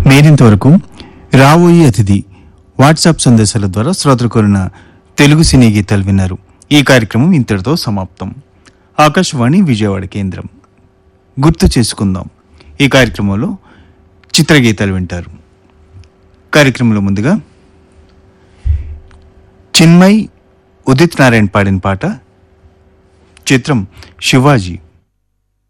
మీరింతవరకు రాబోయే అతిథి వాట్సాప్ సందేశాల ద్వారా శ్రోతలు కోరిన తెలుగు సినీ గీతాలు విన్నారు. ఈ కార్యక్రమం ఇంతటితో సమాప్తం. ఆకాశవాణి విజయవాడ కేంద్రం. గుర్తు చేసుకుందాం ఈ కార్యక్రమంలో చిత్రగీతాలు వింటారు. కార్యక్రమంలో ముందుగా చిన్మయ్, ఉదిత్ నారాయణ్ పాడిన పాట. చిత్రం శివాజీ.